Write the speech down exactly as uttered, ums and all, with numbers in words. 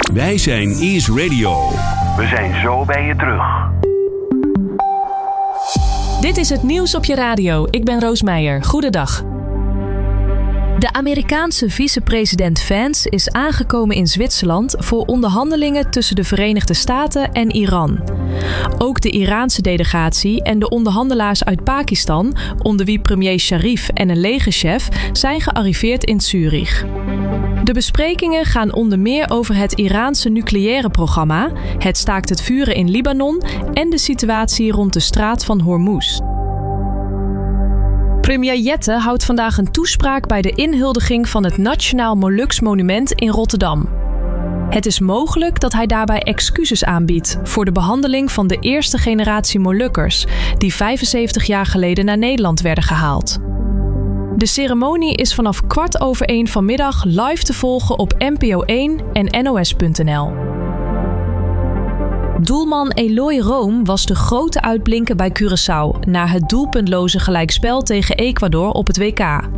Wij zijn Ice Radio. We zijn zo bij je terug. Dit is het nieuws op je radio. Ik ben Roos Meijer. Goedendag. De Amerikaanse vicepresident Vance is aangekomen in Zwitserland voor onderhandelingen tussen de Verenigde Staten en Iran. Ook de Iraanse delegatie en de onderhandelaars uit Pakistan, onder wie premier Sharif en een legerchef, zijn gearriveerd in Zurich. De besprekingen gaan onder meer over het Iraanse nucleaire programma, het staakt het vuren in Libanon en de situatie rond de straat van Hormuz. Premier Jette houdt vandaag een toespraak bij de inhuldiging van het Nationaal Molukse Monument in Rotterdam. Het is mogelijk dat hij daarbij excuses aanbiedt voor de behandeling van de eerste generatie Molukkers, die vijfenzeventig jaar geleden naar Nederland werden gehaald. De ceremonie is vanaf kwart over één vanmiddag live te volgen op N P O één en N O S punt N L. Doelman Eloy Room was de grote uitblinker bij Curaçao na het doelpuntloze gelijkspel tegen Ecuador op het W K.